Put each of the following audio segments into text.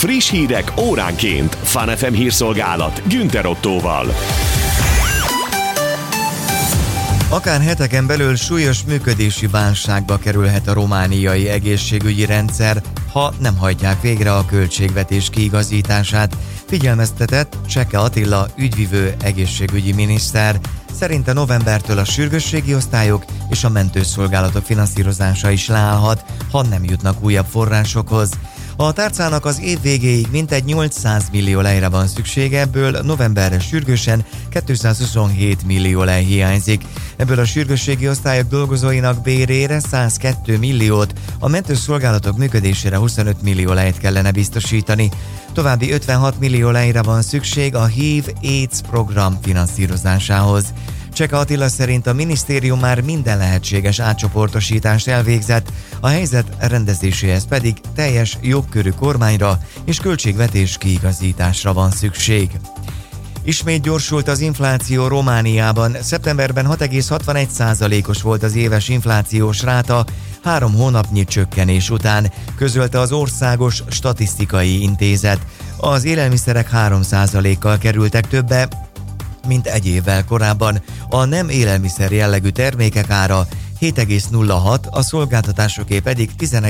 Friss hírek óránként. Fun FM hírszolgálat Günther Ottóval. Akár heteken belül súlyos működési válságba kerülhet a romániai egészségügyi rendszer, ha nem hajtják végre a költségvetés kiigazítását, figyelmeztetett Cseke Attila ügyvivő egészségügyi miniszter. Szerinte novembertől a sürgősségi osztályok és a mentőszolgálatok finanszírozása is leállhat, ha nem jutnak újabb forrásokhoz. A tárcának az év végéig mintegy 800 millió lejre van szüksége, ebből novemberre sürgősen 227 millió lej hiányzik. Ebből a sürgősségi osztályok dolgozóinak bérére 102 milliót, a mentőszolgálatok működésére 25 millió lejt kellene biztosítani. További 56 millió lejre van szükség a HIV/AIDS program finanszírozásához. Cseke Attila szerint a minisztérium már minden lehetséges átcsoportosítást elvégzett, a helyzet rendezéséhez pedig teljes jogkörű kormányra és költségvetés kiigazításra van szükség. Ismét gyorsult az infláció Romániában. Szeptemberben 6,61%-os volt az éves inflációs ráta, 3 hónapnyi csökkenés után, közölte az Országos Statisztikai Intézet. Az élelmiszerek 3%-kal kerültek többe, mint egy évvel korábban. A nem élelmiszer jellegű termékek ára 7,06, a szolgáltatásoké pedig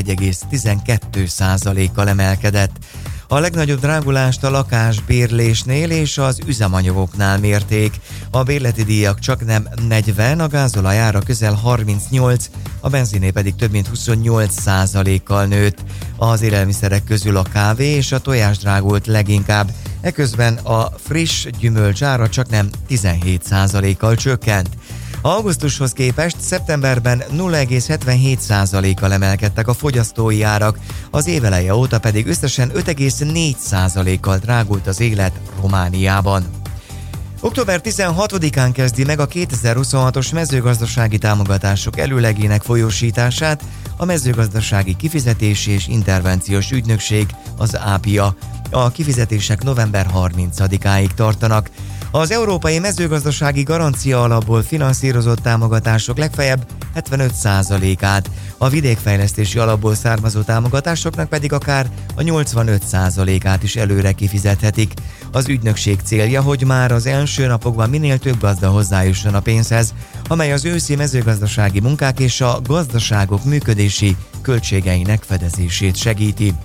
11,12%-kal emelkedett. A legnagyobb drágulást a lakásbérlésnél és az üzemanyagoknál mérték. A bérleti díjak csaknem 40, a gázolaj ára közel 38, a benziné pedig több mint 28%-kal nőtt. Az élelmiszerek közül a kávé és a tojás drágult leginkább, eközben a friss gyümölcs ára csaknem 17%-kal csökkent. Augusztushoz képest szeptemberben 0,77%-kal emelkedtek a fogyasztói árak, az éveleje óta pedig összesen 5,4%-kal drágult az élet Romániában. Október 16-án kezdi meg a 2026-os mezőgazdasági támogatások előlegének folyósítását a mezőgazdasági kifizetési és intervenciós ügynökség, az APIA. A kifizetések november 30-áig tartanak. Az Európai Mezőgazdasági Garancia Alapból finanszírozott támogatások legfeljebb 75%-át, a vidékfejlesztési alapból származó támogatásoknak pedig akár a 85%-át is előre kifizethetik. Az ügynökség célja, hogy már az első napokban minél több gazda hozzájusson a pénzhez, amely az őszi mezőgazdasági munkák és a gazdaságok működési költségeinek fedezését segíti.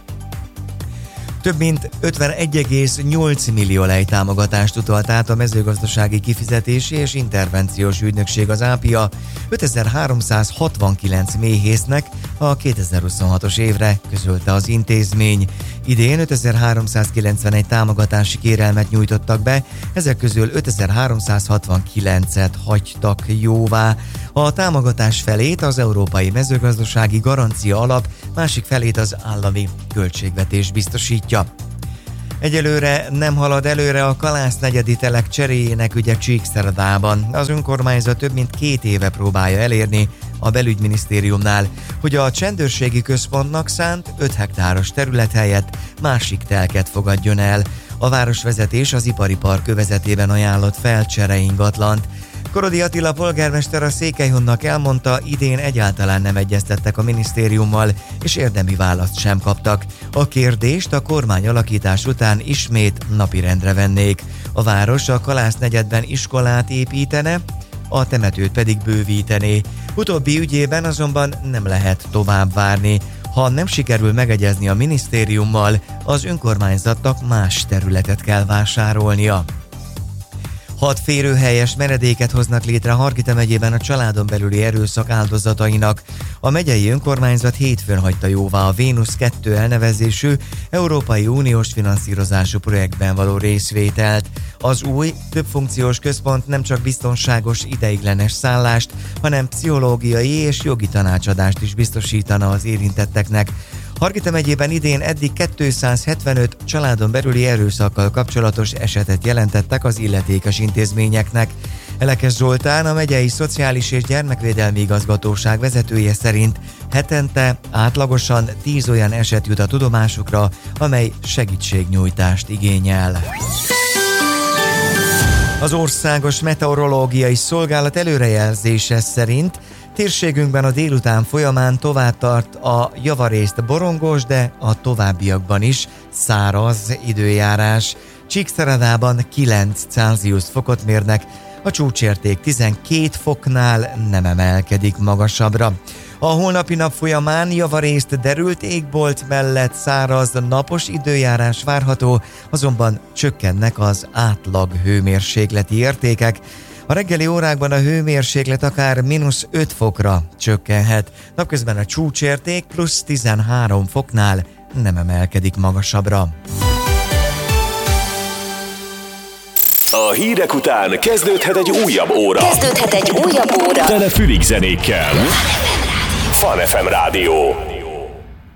Több mint 51,8 millió lej támogatást utalt át a mezőgazdasági kifizetési és intervenciós ügynökség, az APIA 5369 méhésznek a 2026-os évre, közölte az intézmény. Idén 5391 támogatási kérelmet nyújtottak be, ezek közül 5369-et hagytak jóvá. A támogatás felét az Európai Mezőgazdasági Garancia Alap, másik felét az állami költségvetés biztosítja. Egyelőre nem halad előre a Kalász-negyedi telek cseréjének ügye Csíkszeredában. Az önkormányzat több mint 2 éve próbálja elérni a belügyminisztériumnál, hogy a csendőrségi központnak szánt 5 hektáros terület helyett másik telket fogadjon el. A városvezetés az ipari park övezetében ajánlott fel csereingatlant. Korodi Attila polgármester a Székelyhonnak elmondta, idén egyáltalán nem egyeztettek a minisztériummal, és érdemi választ sem kaptak. A kérdést a kormányalakítás után ismét napirendre vennék. A város a Kalász-negyedben iskolát építene, a temetőt pedig bővítené. Utóbbi ügyében azonban nem lehet tovább várni. Ha nem sikerül megegyezni a minisztériummal, az önkormányzatnak más területet kell vásárolnia. 6 férőhelyes menedéket hoznak létre Hargita megyében a családon belüli erőszak áldozatainak. A megyei önkormányzat hétfőn hagyta jóvá a Vénusz 2 elnevezésű Európai Uniós finanszírozású projektben való részvételt. Az új, többfunkciós központ nem csak biztonságos ideiglenes szállást, hanem pszichológiai és jogi tanácsadást is biztosítana az érintetteknek. Hargita megyében idén eddig 275 családon belüli erőszakkal kapcsolatos esetet jelentettek az illetékes intézményeknek. Elekes Zoltán, a megyei Szociális és Gyermekvédelmi Igazgatóság vezetője szerint hetente átlagosan 10 olyan eset jut a tudomásukra, amely segítségnyújtást igényel. Az Országos Meteorológiai Szolgálat előrejelzése szerint térségünkben a délután folyamán tovább tart a javarészt borongós, de a továbbiakban is száraz időjárás. Csíkszeredában 9 Celsius fokot mérnek, a csúcsérték 12 foknál nem emelkedik magasabbra. A holnapi nap folyamán javarészt derült égbolt mellett száraz, napos időjárás várható, azonban csökkennek az átlag hőmérsékleti értékek. A reggeli órákban a hőmérséklet akár -5 fokra csökkenhet, napközben a csúcsérték plusz 13 foknál nem emelkedik magasabbra. A hírek után kezdődhet egy újabb óra. Tele Fülig zenékkel. Fun FM Rádió.